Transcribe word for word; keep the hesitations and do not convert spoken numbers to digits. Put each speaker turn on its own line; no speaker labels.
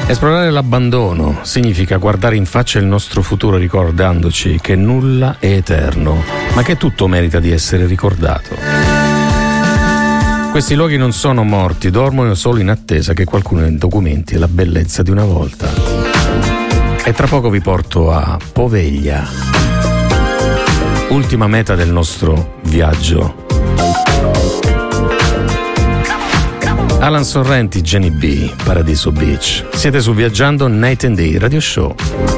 Esplorare l'abbandono significa guardare in faccia il nostro futuro ricordandoci che nulla è eterno, ma che tutto merita di essere ricordato. Questi luoghi non sono morti, dormono solo in attesa che qualcuno documenti la bellezza di una volta. E tra poco vi porto a Poveglia, ultima meta del nostro viaggio. Alan Sorrenti, Jenny B, Paradiso Beach. Siete su Viaggiando Night and Day Radio Show.